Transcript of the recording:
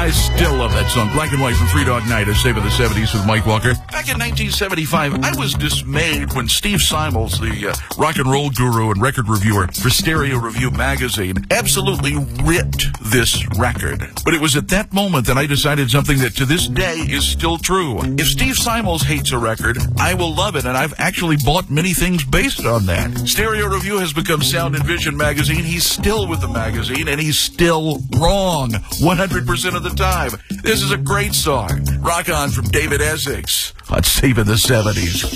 I still love that song. Black and White from Three Dog Night, a save of the 70s with Mike Walker. Back in 1975, I was dismayed when Steve Simons, the rock and roll guru and record reviewer for Stereo Review magazine, absolutely ripped this record. But it was at that moment that I decided something that to this day is still true. If Steve Simons hates a record, I will love it, and I've actually bought many things based on that. Stereo Review has become Sound and Vision magazine. He's still with the magazine, and he's still wrong 100% of the time. This is a great song. Rock On from David Essex on Saving the 70s.